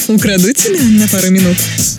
Украду тебя на пару минут.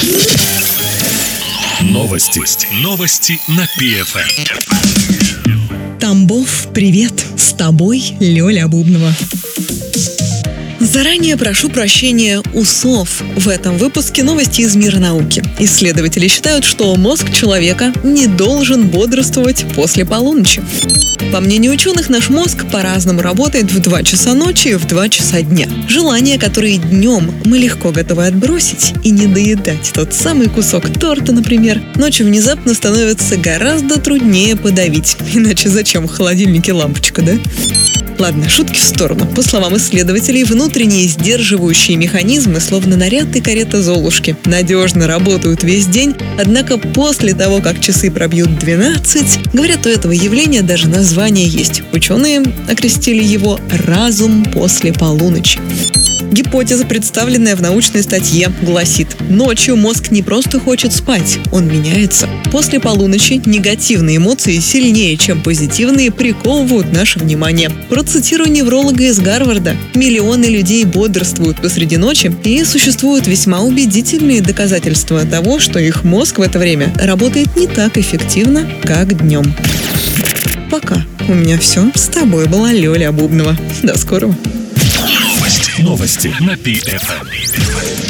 Новости на PFM. Тамбов, привет! С тобой Лёля Бубнова. Заранее прошу прощения у СОВ. В этом выпуске новости из мира науки. Исследователи считают, что мозг человека не должен бодрствовать после полуночи. По мнению ученых, наш мозг по-разному работает в 2 часа ночи и в 2 часа дня. Желания, которые днем мы легко готовы отбросить и не доедать тот самый кусок торта, например, ночью внезапно становится гораздо труднее подавить. Иначе зачем в холодильнике лампочка, да? Ладно, шутки в сторону. По словам исследователей, внутренние сдерживающие механизмы, словно наряд и карета Золушки, надежно работают весь день, однако после того, как часы пробьют 12, говорят, у этого явления даже название есть. Ученые окрестили его «разум после полуночи». Гипотеза, представленная в научной статье, гласит: ночью мозг не просто хочет спать, он меняется. После полуночи негативные эмоции сильнее, чем позитивные, приковывают наше внимание. Процитирую невролога из Гарварда: миллионы людей бодрствуют посреди ночи, и существуют весьма убедительные доказательства того, что их мозг в это время работает не так эффективно, как днем. Пока. У меня все. С тобой была Лёля Бубнова. До скорого. Новости на PFM.